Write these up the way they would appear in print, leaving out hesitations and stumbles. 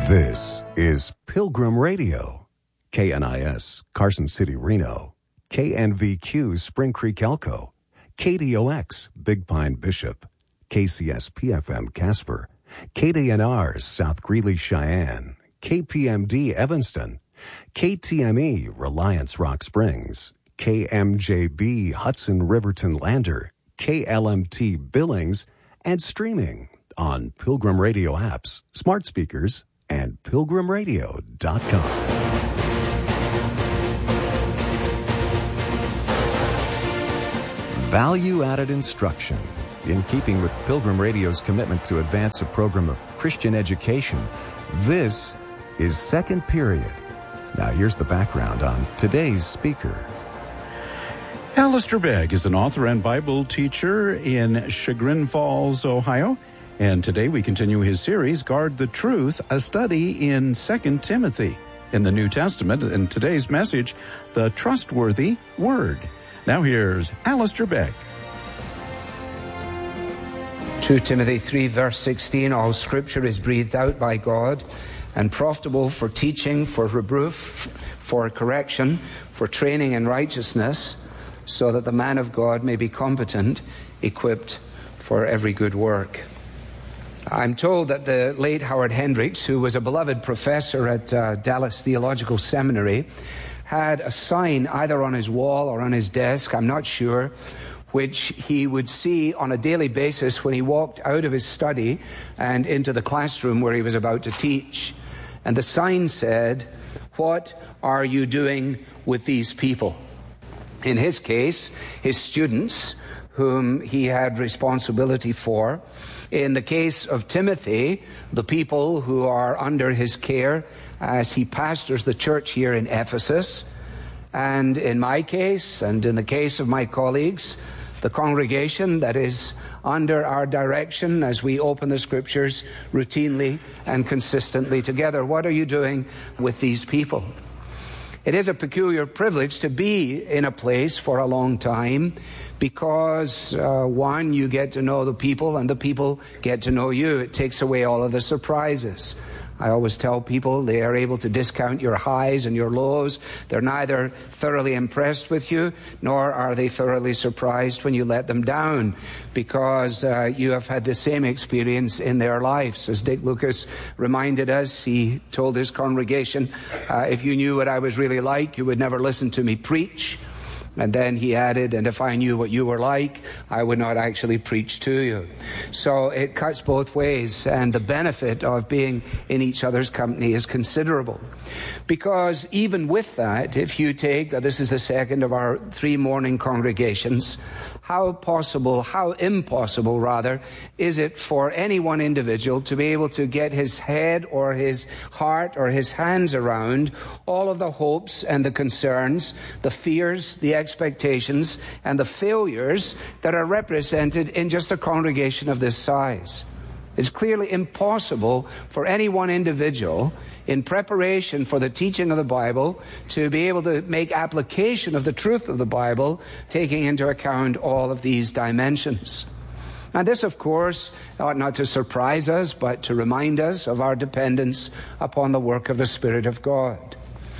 This is Pilgrim Radio, KNIS, Carson City, Reno, KNVQ, Spring Creek, Elko, KDOX, Big Pine, Bishop, KCS PFM, Casper, KDNR, South Greeley, Cheyenne, KPMD, Evanston, KTME, Reliance, Rock Springs, KMJB, Hudson, Riverton, Lander, KLMT, Billings, and streaming on Pilgrim Radio apps, smart speakers, and pilgrimradio.com. Value-added instruction. In keeping with Pilgrim Radio's commitment to advance a program of Christian education, this is Second Period. Now here's the background on today's speaker. Alistair Begg is an author and Bible teacher in Chagrin Falls, Ohio. And today we continue his series, Guard the Truth, a study in 2 Timothy in the New Testament. And today's message, the trustworthy word. Now here's Alistair Begg. 2 Timothy 3 verse 16, all scripture is breathed out by God and profitable for teaching, for reproof, for correction, for training in righteousness, so that the man of God may be competent, equipped for every good work. I'm told that the late Howard Hendricks, who was a beloved professor at Dallas Theological Seminary, had a sign either on his wall or on his desk, I'm not sure, which he would see on a daily basis when he walked out of his study and into the classroom where he was about to teach. And the sign said, "What are you doing with these people?" In his case, his students, whom he had responsibility for. In the case of Timothy, the people who are under his care as he pastors the church here in Ephesus. And in my case, and in the case of my colleagues, the congregation that is under our direction as we open the scriptures routinely and consistently together. What are you doing with these people? It is a peculiar privilege to be in a place for a long time because, one, you get to know the people and the people get to know you. It takes away all of the surprises. I always tell people they are able to discount your highs and your lows. They're neither thoroughly impressed with you, nor are they thoroughly surprised when you let them down, because you have had the same experience in their lives. As Dick Lucas reminded us, he told his congregation, if you knew what I was really like, you would never listen to me preach. And then he added, and if I knew what you were like, I would not actually preach to you. So it cuts both ways, and the benefit of being in each other's company is considerable. Because even with that, if you take that this is the second of our 3 morning congregations, how impossible rather, is it for any one individual to be able to get his head or his heart or his hands around all of the hopes and the concerns, the fears, the expectations, and the failures that are represented in just a congregation of this size. It's clearly impossible for any one individual in preparation for the teaching of the Bible to be able to make application of the truth of the Bible, taking into account all of these dimensions. And this, of course, ought not to surprise us, but to remind us of our dependence upon the work of the Spirit of God.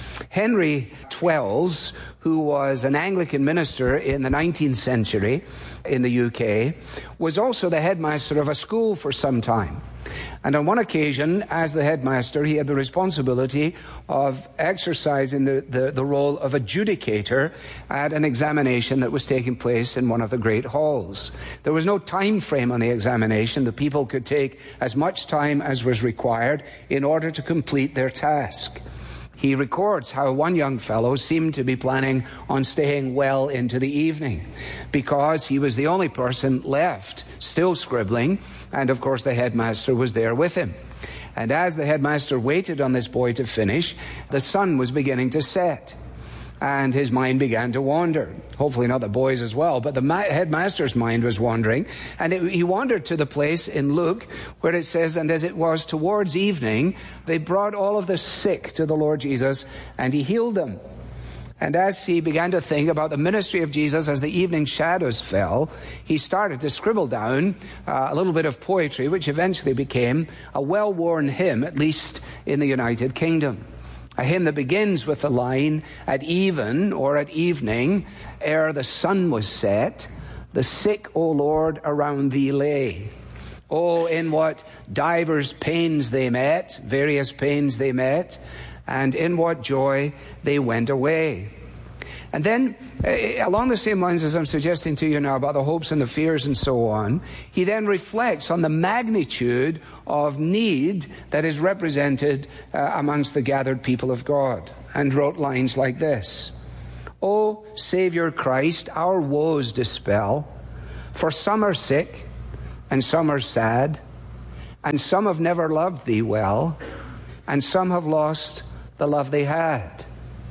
Henry Twells, who was an Anglican minister in the 19th century in the UK, was also the headmaster of a school for some time. And on one occasion, as the headmaster, he had the responsibility of exercising the role of adjudicator at an examination that was taking place in one of the great halls. There was no time frame on the examination. The people could take as much time as was required in order to complete their task. He records how one young fellow seemed to be planning on staying well into the evening because he was the only person left still scribbling, and of course the headmaster was there with him. And as the headmaster waited on this boy to finish, the sun was beginning to set. And his mind began to wander. Hopefully not the boys as well, but the headmaster's mind was wandering. And he wandered to the place in Luke where it says, and as it was towards evening, they brought all of the sick to the Lord Jesus, and he healed them. And as he began to think about the ministry of Jesus as the evening shadows fell, he started to scribble down a little bit of poetry, which eventually became a well-worn hymn, at least in the United Kingdom. A hymn that begins with the line, "At even or at evening, ere the sun was set, the sick, O Lord, around thee lay. Oh, in what divers pains they met, various pains they met, and in what joy they went away." And then, along the same lines as I'm suggesting to you now about the hopes and the fears and so on, he then reflects on the magnitude of need that is represented amongst the gathered people of God, and wrote lines like this: "O Savior Christ, our woes dispel, for some are sick, and some are sad, and some have never loved thee well, and some have lost the love they had.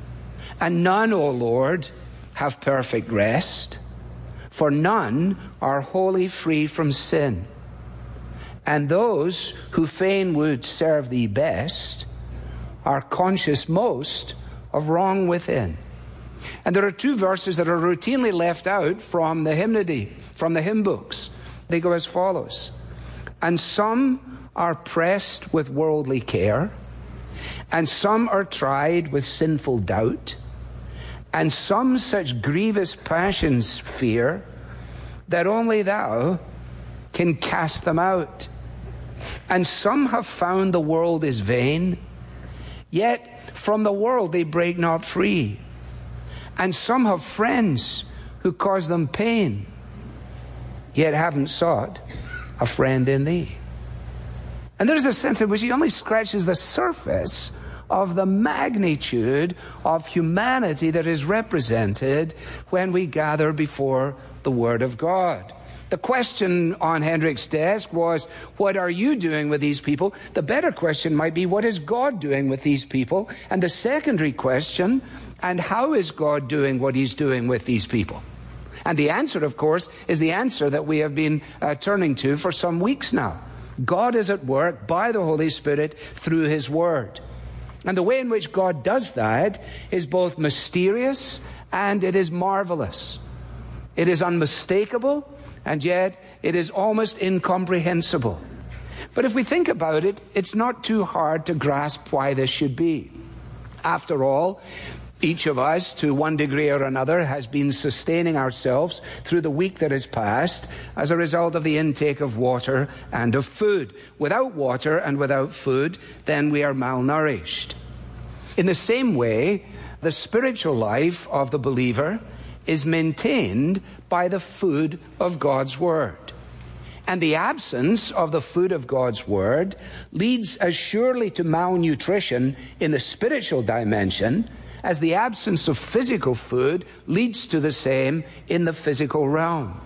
And none, O Lord, have perfect rest, for none are wholly free from sin. And those who fain would serve thee best are conscious most of wrong within." And there are two verses that are routinely left out from the hymnody, from the hymn books. They go as follows: "And some are pressed with worldly care, and some are tried with sinful doubt, and some such grievous passions fear, that only thou can cast them out. And some have found the world is vain, yet from the world they break not free. And some have friends who cause them pain, yet haven't sought a friend in thee." And there's a sense in which he only scratches the surface of the magnitude of humanity that is represented when we gather before the Word of God. The question on Hendrik's desk was, what are you doing with these people? The better question might be, what is God doing with these people? And the secondary question, and how is God doing what he's doing with these people? And the answer, of course, is the answer that we have been turning to for some weeks now. God is at work by the Holy Spirit through his Word. And the way in which God does that is both mysterious and it is marvelous. It is unmistakable, and yet it is almost incomprehensible. But if we think about it, it's not too hard to grasp why this should be. After all, each of us, to one degree or another, has been sustaining ourselves through the week that has passed as a result of the intake of water and of food. Without water and without food, then we are malnourished. In the same way, the spiritual life of the believer is maintained by the food of God's Word. And the absence of the food of God's Word leads as surely to malnutrition in the spiritual dimension as the absence of physical food leads to the same in the physical realm.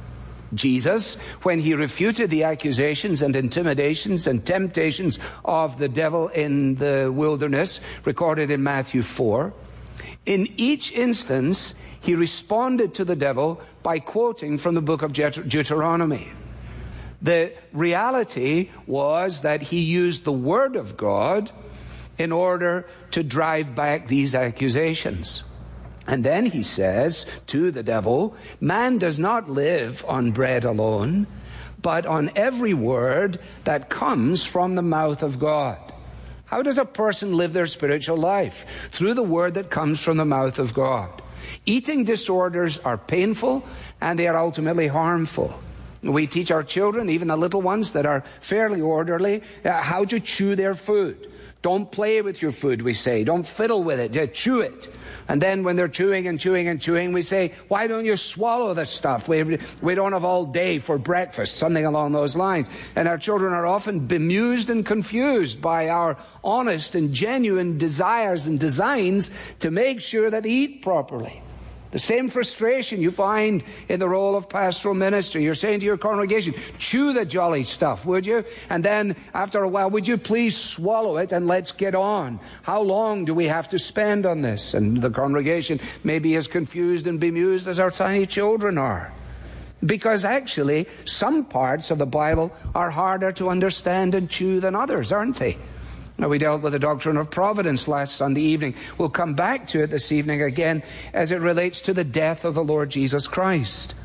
Jesus, when he refuted the accusations and intimidations and temptations of the devil in the wilderness, recorded in Matthew 4, in each instance, he responded to the devil by quoting from the book of Deuteronomy. The reality was that he used the Word of God in order to drive back these accusations. And then he says to the devil, "Man does not live on bread alone, but on every word that comes from the mouth of God." How does a person live their spiritual life? Through the word that comes from the mouth of God. Eating disorders are painful and they are ultimately harmful. We teach our children, even the little ones that are fairly orderly, how to chew their food. Don't play with your food, we say. Don't fiddle with it. Chew it. And then when they're chewing and chewing and chewing, we say, why don't you swallow the stuff? We don't have all day for breakfast, something along those lines. And our children are often bemused and confused by our honest and genuine desires and designs to make sure that they eat properly. The same frustration you find in the role of pastoral ministry. You're saying to your congregation, chew the jolly stuff, would you? And then after a while, would you please swallow it and let's get on? How long do we have to spend on this? And the congregation may be as confused and bemused as our tiny children are. Because actually, some parts of the Bible are harder to understand and chew than others, aren't they? Now, we dealt with the doctrine of providence last Sunday evening. We'll come back to it this evening again as it relates to the death of the Lord Jesus Christ.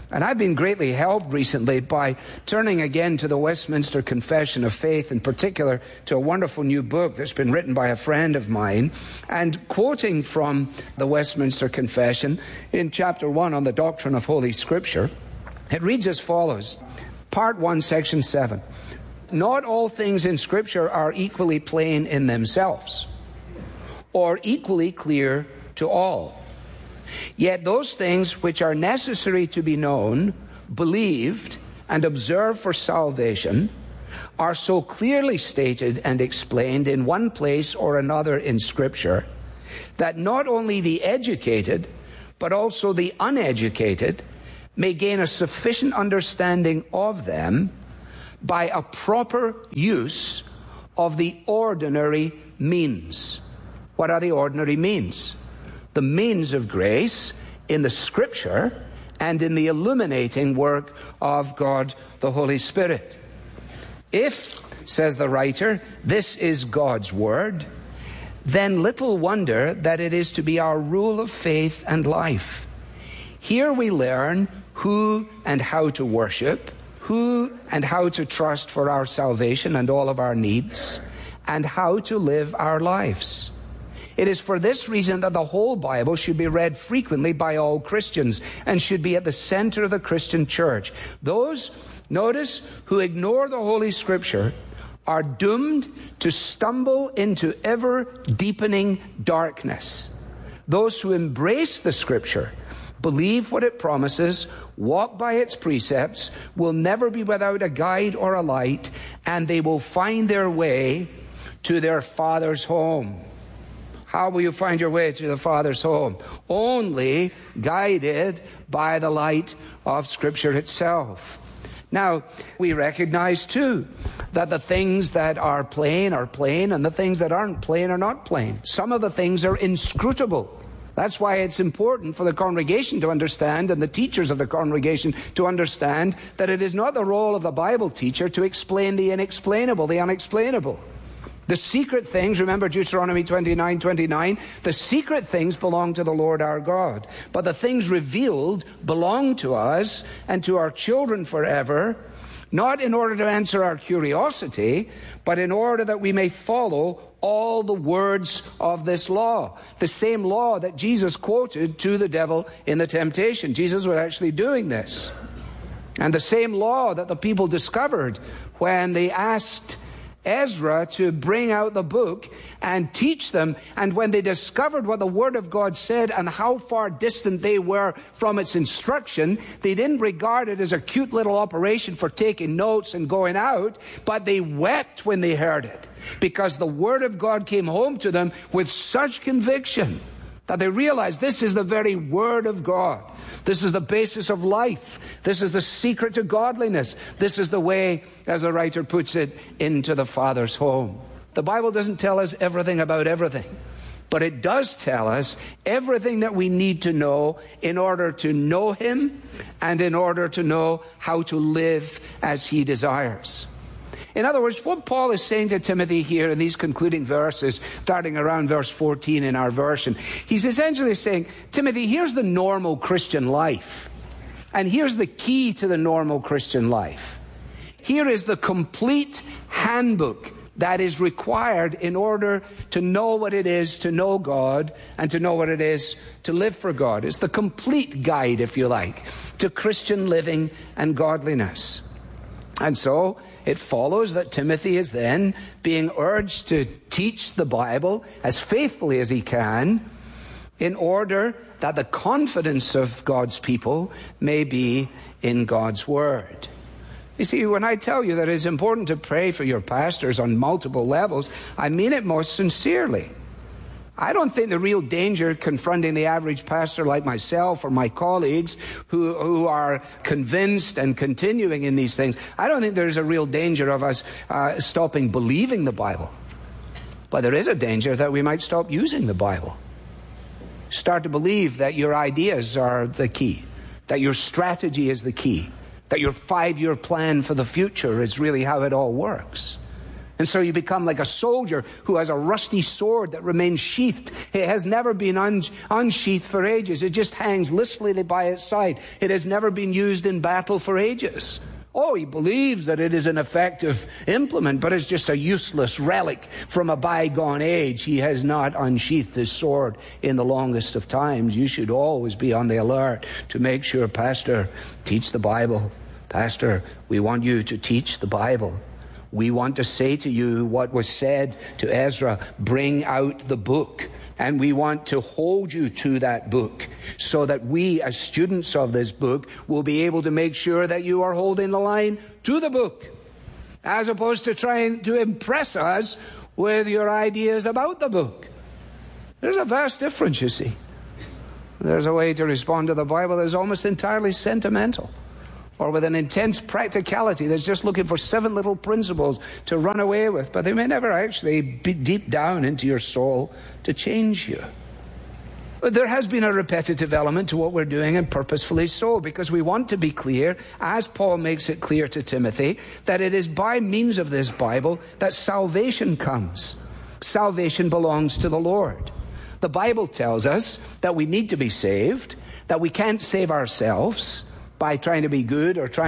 And I've been greatly helped recently by turning again to the Westminster Confession of Faith, in particular to a wonderful new book that's been written by a friend of mine, and quoting from the Westminster Confession in chapter 1 on the doctrine of Holy Scripture. It reads as follows, Part 1, Section 7. Not all things in Scripture are equally plain in themselves, or equally clear to all. Yet those things which are necessary to be known, believed, and observed for salvation are so clearly stated and explained in one place or another in Scripture that not only the educated, but also the uneducated may gain a sufficient understanding of them by a proper use of the ordinary means. What are the ordinary means? The means of grace in the Scripture and in the illuminating work of God the Holy Spirit. If, says the writer, this is God's Word, then little wonder that it is to be our rule of faith and life. Here we learn who and how to worship, who and how to trust for our salvation and all of our needs, and how to live our lives. It is for this reason that the whole Bible should be read frequently by all Christians and should be at the center of the Christian church. Those, notice, who ignore the Holy Scripture are doomed to stumble into ever-deepening darkness. Those who embrace the Scripture, believe what it promises, walk by its precepts, will never be without a guide or a light, and they will find their way to their Father's home. How will you find your way to the Father's home? Only guided by the light of Scripture itself. Now, we recognize, too, that the things that are plain, and the things that aren't plain are not plain. Some of the things are inscrutable. That's why it's important for the congregation to understand, and the teachers of the congregation to understand, that it is not the role of the Bible teacher to explain the inexplainable, the unexplainable. The secret things, remember Deuteronomy 29:29, the secret things belong to the Lord our God. But the things revealed belong to us and to our children forever, not in order to answer our curiosity, but in order that we may follow all the words of this law. The same law that Jesus quoted to the devil in the temptation. Jesus was actually doing this. And the same law that the people discovered when they asked Ezra to bring out the book and teach them, and when they discovered what the Word of God said and how far distant they were from its instruction, they didn't regard it as a cute little operation for taking notes and going out, but they wept when they heard it, because the Word of God came home to them with such conviction that they realized this is the very Word of God. This is the basis of life. This is the secret to godliness. This is the way, as the writer puts it, into the Father's home. The Bible doesn't tell us everything about everything, but it does tell us everything that we need to know in order to know Him and in order to know how to live as He desires. In other words, what Paul is saying to Timothy here in these concluding verses, starting around verse 14 in our version, he's essentially saying, Timothy, here's the normal Christian life. And here's the key to the normal Christian life. Here is the complete handbook that is required in order to know what it is to know God and to know what it is to live for God. It's the complete guide, if you like, to Christian living and godliness. And so it follows that Timothy is then being urged to teach the Bible as faithfully as he can in order that the confidence of God's people may be in God's Word. You see, when I tell you that it's important to pray for your pastors on multiple levels, I mean it most sincerely. I don't think the real danger confronting the average pastor like myself or my colleagues who are convinced and continuing in these things, I don't think there's a real danger of us stopping believing the Bible. But there is a danger that we might stop using the Bible. Start to believe that your ideas are the key, that your strategy is the key, that your 5-year plan for the future is really how it all works. And so you become like a soldier who has a rusty sword that remains sheathed. It has never been unsheathed for ages. It just hangs listlessly by its side. It has never been used in battle for ages. Oh, he believes that it is an effective implement, but it's just a useless relic from a bygone age. He has not unsheathed his sword in the longest of times. You should always be on the alert to make sure, Pastor, teach the Bible. Pastor, we want you to teach the Bible. We want to say to you what was said to Ezra, bring out the book. And we want to hold you to that book so that we, as students of this book, will be able to make sure that you are holding the line to the book, as opposed to trying to impress us with your ideas about the book. There's a vast difference, you see. There's a way to respond to the Bible that is almost entirely sentimental, or with an intense practicality that's just looking for 7 little principles to run away with, but they may never actually be deep down into your soul to change you. But there has been a repetitive element to what we're doing, and purposefully so, because we want to be clear, as Paul makes it clear to Timothy, that it is by means of this Bible that salvation comes. Salvation belongs to the Lord. The Bible tells us that we need to be saved, that we can't save ourselves by trying to be good or trying